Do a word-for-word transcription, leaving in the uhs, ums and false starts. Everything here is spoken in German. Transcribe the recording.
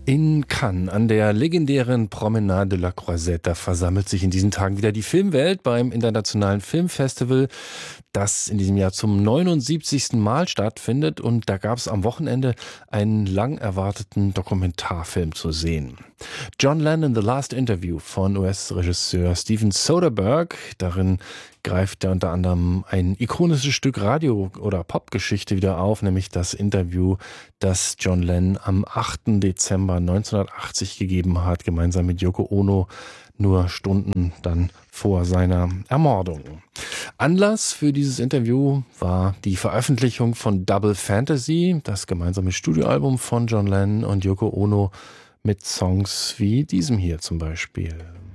In Cannes, an der legendären Promenade de la Croisette, versammelt sich in diesen Tagen wieder die Filmwelt beim Internationalen Filmfestival, das in diesem Jahr zum neunundsiebzigsten Mal stattfindet. Und da gab es am Wochenende einen lang erwarteten Dokumentarfilm zu sehen. John Lennon, The Last Interview von U S-Regisseur Steven Soderbergh. Darin greift er unter anderem ein ikonisches Stück Radio- oder Popgeschichte wieder auf, nämlich das Interview, das John Lennon am achten Dezember neunzehnhundertachtzig gegeben hat, gemeinsam mit Yoko Ono, nur Stunden dann vor seiner Ermordung. Anlass für dieses Interview war die Veröffentlichung von Double Fantasy, das gemeinsame Studioalbum von John Lennon und Yoko Ono mit Songs wie diesem hier zum Beispiel.